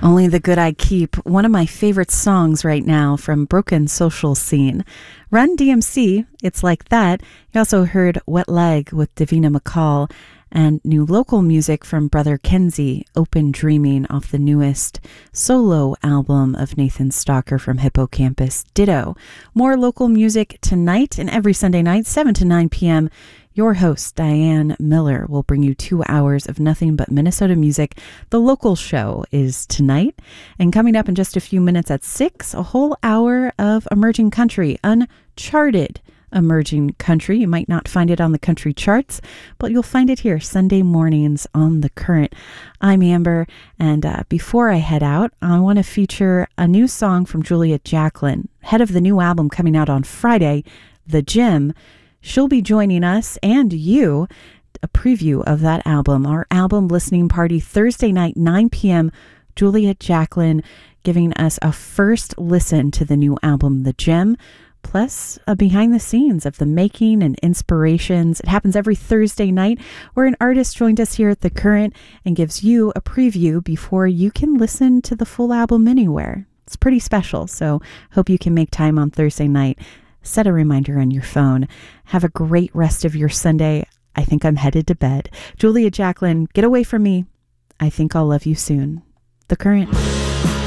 Only the Good I Keep, one of my favorite songs right now from Broken Social Scene. Run DMC, It's Like That. You also heard Wet Leg with Davina McCall, and new local music from Brother Kenzie, Open Dreaming, off the newest solo album of Nathan Stalker from Hippocampus, Ditto. More local music tonight and every Sunday night, 7 to 9 p.m. Your host, Diane Miller, will bring you 2 hours of nothing but Minnesota music. The local show is tonight. And coming up in just a few minutes at 6, a whole hour of emerging country, uncharted emerging country. You might not find it on the country charts, but you'll find it here Sunday mornings on The Current. I'm Amber, and before I head out, I want to feature a new song from Julia Jacklin, head of the new album coming out on Friday, The Gym. She'll be joining us and you, a preview of that album, our album listening party Thursday night, 9 p.m. Julia Jacklin giving us a first listen to the new album, The Gym, plus a behind the scenes of the making and inspirations. It happens every Thursday night where an artist joined us here at The Current and gives you a preview before you can listen to the full album anywhere. It's pretty special, so hope you can make time on Thursday night. Set a reminder on your phone. Have a great rest of your Sunday. I think I'm headed to bed. Julia Jacklin, get away from me. I think I'll love you soon. The Current.